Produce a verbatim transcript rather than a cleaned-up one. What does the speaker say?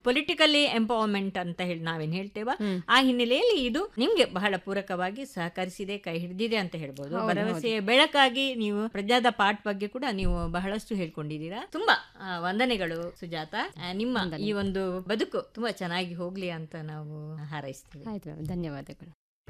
Politically empowerment ಅಂತ ಹೇಳಿ ನಾವೇನ್ ಹೇಳ್ತೇವ, ಆ ಹಿನ್ನೆಲೆಯಲ್ಲಿ ಇದು ನಿಮ್ಗೆ ಬಹಳ ಪೂರಕವಾಗಿ ಸಹಕರಿಸಿದೆ, ಕೈ ಹಿಡಿದಿದೆ ಅಂತ ಹೇಳ್ಬೋದು. ಭರವಸೆಯ ಬೆಳಕಾಗಿ ನೀವು ಪ್ರಜ್ಞಾದ ಪಾಠ ಬಗ್ಗೆ ಕೂಡ ನೀವು ಬಹಳಷ್ಟು ಹೇಳ್ಕೊಂಡಿದ್ದೀರಾ. ತುಂಬಾ ಆ, ವಂದನೆಗಳು ಸುಜಾತ. ಆ, ನಿಮ್ಮ ಈ ಒಂದು ಬದುಕು ತುಂಬಾ ಚೆನ್ನಾಗಿ ಹೋಗ್ಲಿ ಅಂತ ನಾವು ಹಾರೈಸ್ತೀವಿ. ಆಯ್ತು, ಧನ್ಯವಾದಗಳು.